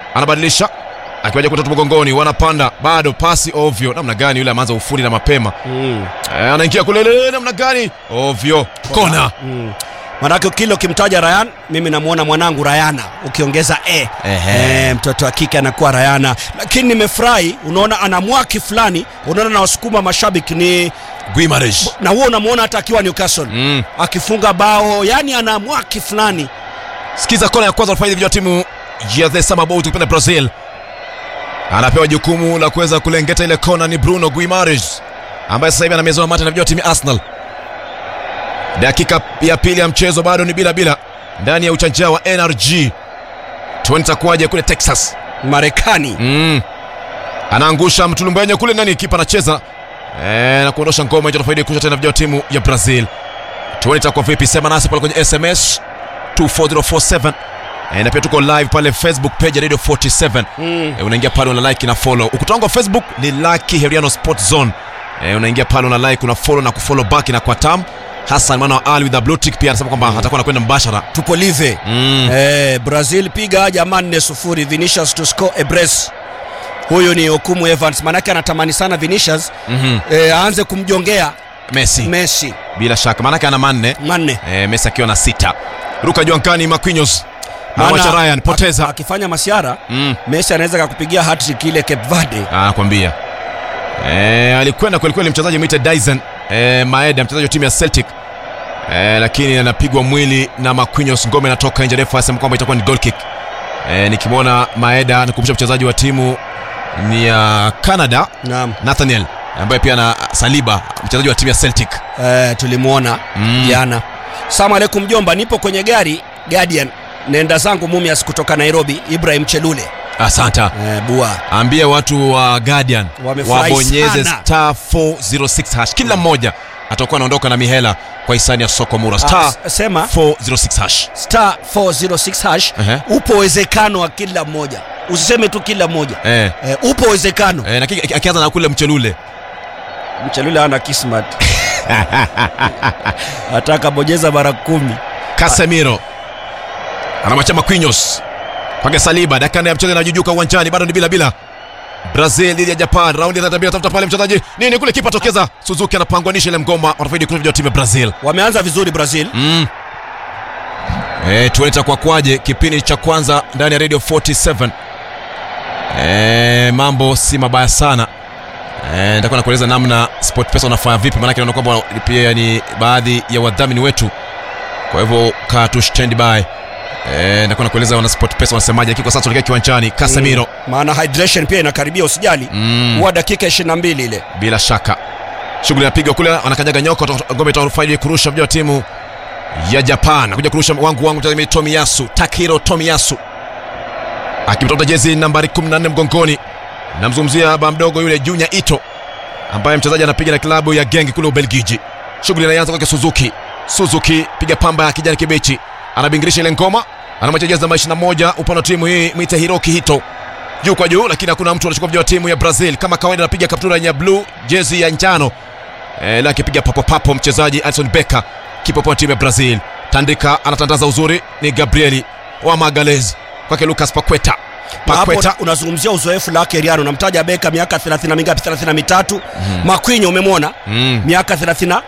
anabadilisha akiwaje kutoka mgongoni, wanapanda bado pasi ovyo. Namna gani yule ameanza ufundi na mapema. Anaingia kule namna gani? Ovyo. Kona. Manake kile ukimtaja Ryan, mimi namuona mwanangu Rayana, ukiongeza mtoto wa kike anakuwa Rayana. Lakini nimefurahi, unaona ana mwaki fulani, unaona na wasukuma mashabiki ni Guimarães. Na wewe unamuona hata akiwa Newcastle akifunga bao, yani ana mwaki fulani. Sikiza kona ya kwanza alifanya vijana timu ya The Samba Boys kupenda Brazil. Anapewa jukumu la kuweza kulengeta ile kona ni Bruno Guimarães, ambaye sasa hivi anamezoa mate na vijana timu Arsenal. Dakika ya pili ya mchezo bado ni bila ndani ya uchanja wa NRG. Tuanza kuaje kule Texas, Marekani. Anaangusha mtulumbenye kule, nani kipa anacheza na kuondosha ngoma hiyo, tufaidi kusha tena vijana timu ya Brazil. Tuanza kwa vipi, sema nasi pale kwenye SMS 24047. Na pia tuko live pale Facebook page ya Radio 47. Unaingia pale una like na follow. Ukutangu wa Facebook ni Lucky Heriano Sports Zone. Unaingia pale una like, una follow na kufollow back na kwa tam. Hassan mwana wa Ali with the blue tick pia anasema kwamba atakuwa anakwenda mbashara. Tupo live. Brazil piga jamaa 4-0, Vinicius to score a brace. Huyo ni Okumu Evans, manake anatamani sana Vinicius aanze kumjongea Messi. Bila shaka manake ana manne. Messi akiwa na 6. Ruka Juankani Marquinhos. Mwacha Ryan poteza. Akifanya masiara Messi anaweza kukupigia hat-trick ile Cape Verde. Nakwambia. Alikwenda kweli mchezaji mwite Dyson Maeda, mchezaji wa timu ya Celtic. Lakini anapigwa mwili na Marquinhos, ngome inatoka nje, refa asema kwamba itakuwa ni goal kick. Nikimwona Maeda nakumbusha mchezaji wa timu ni ya Canada, Nathaniel, ambaye pia na Saliba, mchezaji wa timu ya Celtic. Tulimuona jana. Asalamu alaykum jomba, nipo kwenye gari Guardian, nenda zangu Mumias kutoka Nairobi. Ibrahim Chelule. Asante. Bua. Ambia watu wa Guardian wabonyeze star 406 hash. Kila mmoja atakuwa anaondoka na mihela kwa hisani ya soko mura. Star 406 hash. Star 406 hash. Upo uwezekano wa kila mmoja. Usiseme tu kila mmoja. Upo uwezekano. Na akianza na kule Mchelule ana kismat. Ataka bonyeza mara 10. Casemiro anamwacha Marquinhos kwa Saliba, dakika ya mchezo inajujuka uwanjani, bado ni bila. Brazil dhidi ya Japan, raundi ya 3 tafuta pale mchezaji nini kule, kipa tokeza Suzuki anapangwanisha ile ngoma, wanafaidi kwa timu ya Brazil. Wameanza vizuri Brazil. Tueleta kwa kwaje kipindi cha kwanza ndani ya Radio 47. Mambo si mabaya sana. Nitakuwa nakueleza namna SportPesa unafanya vipi, maana yake naona kwamba pia ni baadhi ya wadhamini wetu. Kwa hivyo kaa tu stand by. Nitakuwa nakueleza wana SportPesa wanasemaje kiko sasa tuelekea kiwanjani. Casemiro. Maana hydration pia inakaribia, usijali. Huwa dakika 22 ile. Bila shaka. Shughuli inapiga kule, anakanyaga nyoko, ngome itafaidi kurusha vya timu ya Japan. Kuja kurusha wangu mchezaji Tomiyasu, Takehiro Tomiyasu. Akimtoa jezi nambari 14 mgongoni. Namzungumzia baba mdogo yule Junior Ito, ambaye mchezaji anapiga na klabu ya Genk kule Ubelgiji. Shughuli inaanza kwa Suzuki piga pamba ya kijani kibichi. Anabingirisha ile ngoma, anamwacha jezi namba 21 upande wa timu hii mwite Hiroki Hito. Juu kwa juu, lakini hakuna mtu anachukua vijana timu ya Brazil. Kama kawaida anapiga kaptura ya blue, jezi ya njano. Lakini akipiga papo mchezaji Alisson Becker, kipa kwa timu ya Brazil. Tandika anatandaza uzuri ni Gabriel wa Magalhaes kwake Lucas Paqueta. Unazungumzia uzoefu la Keriano, unamtaja Becker miaka 30 mingapi? 33. Marquinhos umemwona miaka 30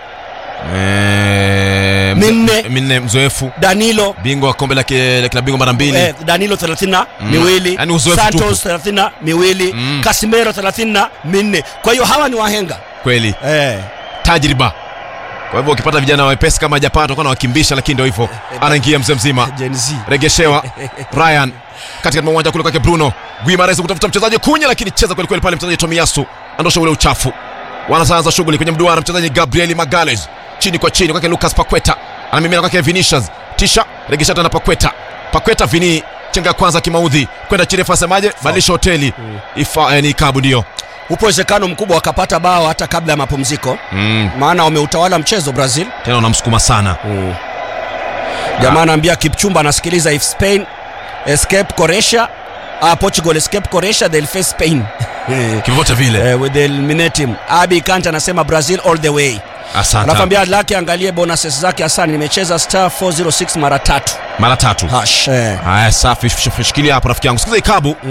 minne mzoefu. Danilo bingwa wa kombe la klabu bingwa mara 2. Danilo 32. Yani Santos 32. Casemiro 34. Kwa hiyo hawa ni wahenga kweli. Tajriba. Kwa hivyo ukipata vijana wepesi kama Japan utakuwa unawakimbisha, lakini ndio hivyo. Anaingia mzima. Regeshewa Ryan katika uwanja kule kwake Bruno Guimarães kutafuta mchezaji kunya, lakini cheza kweli kweli pale mchezaji Tomiyasu andosha ule uchafu. Wanaanza shughuli kwenye mduara, mchezaji Gabriel Magalhaes chini kwa chini kwake Lucas Paqueta, anamimina kwake Vinicius, tisha regesha tena Paqueta Vini chenga kwanza kimaudhi kwenda chini, fasemaje badilisha hoteli ni kabu. Ndio upo uwezekano mkubwa wakapata bao hata kabla ya mapumziko. Maana wameutawala mchezo Brazil, tena unamsukuma sana. Jamaa anaambia Kipchumba anasikiliza, if Spain escape Croatia, Portugal escape Croatia, they'll face Spain. Kivote vile with the eliminating. Abi Kanta anasema Brazil all the way. Asante. Anakuambia Lucky angalie bonuses zake. Hasani nimecheza star 406 mara 3. Hash. Haya safi, shikilia hapo rafiki yangu. Sikiza ikabu.